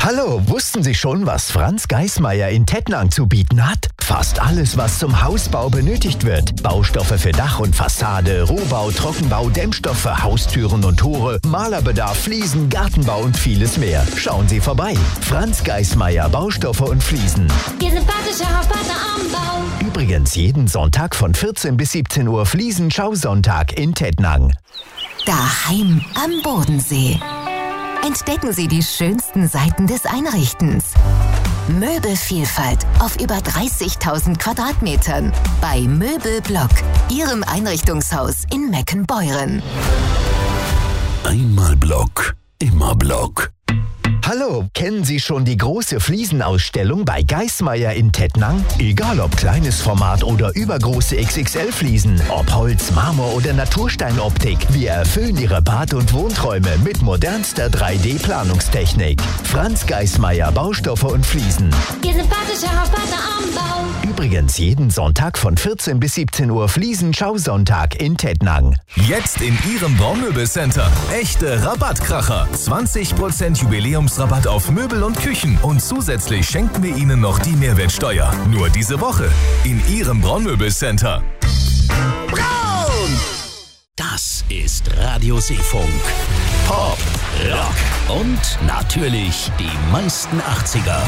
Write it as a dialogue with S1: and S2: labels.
S1: Hallo, wussten Sie schon, was Franz Geismeier in Tettnang zu bieten hat? Fast alles, was zum Hausbau benötigt wird. Baustoffe für Dach und Fassade, Rohbau, Trockenbau, Dämmstoffe für Haustüren und Tore, Malerbedarf, Fliesen, Gartenbau und vieles mehr. Schauen Sie vorbei. Franz Geismeier, Baustoffe und Fliesen.
S2: Ihr sympathischer Hauspartner am Bau.
S1: Übrigens jeden Sonntag von 14 bis 17 Uhr Fliesen-Schausonntag in Tettnang.
S3: Daheim am Bodensee. Entdecken Sie die schönsten Seiten des Einrichtens. Möbelvielfalt auf über 30.000 Quadratmetern bei Möbelblock, Ihrem Einrichtungshaus in Meckenbeuren.
S4: Einmal Block, immer Block.
S1: Hallo, kennen Sie schon die große Fliesenausstellung bei Geismeier in Tettnang? Egal ob kleines Format oder übergroße XXL-Fliesen, ob Holz, Marmor oder Natursteinoptik, wir erfüllen Ihre Bad- und Wohnträume mit modernster 3D-Planungstechnik. Franz Geismeier, Baustoffe und Fliesen.
S2: Ihr sympathischer Hauspartner am Bau.
S1: Übrigens jeden Sonntag von 14 bis 17 Uhr Fliesen-Schausonntag in Tettnang.
S5: Jetzt in Ihrem Braunmöbelcenter. Echte Rabattkracher. 20% Jubiläumsrabatt auf Möbel und Küchen. Und zusätzlich schenken wir Ihnen noch die Mehrwertsteuer. Nur diese Woche. In Ihrem Braunmöbelcenter.
S4: Braun! Das ist Radio Seefunk. Pop, Rock und natürlich die meisten 80er.